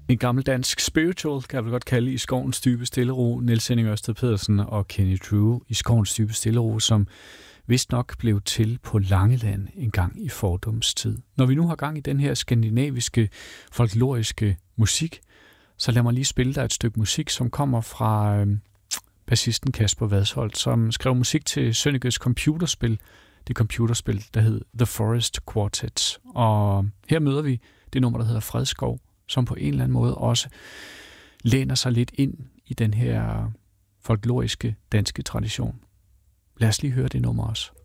En gammel dansk spiritual, kan jeg vel godt kalde, i skovens dybe stillero. Niels Henning Ørsted Pedersen og Kenny Drew i skovens dybe stillero, som vist nok blev til på Langeland en gang i fordomstid. Når vi nu har gang i den her skandinaviske, folkloriske musik, så lad mig lige spille dig et stykke musik, som kommer fra bassisten Kasper Vadsholt, som skrev musik til Sønnekes computerspil. Det computerspil, der hed The Forest Quartet. Og her møder vi det nummer, der hedder Fredskov, som på en eller anden måde også læner sig lidt ind i den her folkloriske danske tradition. Lad os lige høre det nummer også.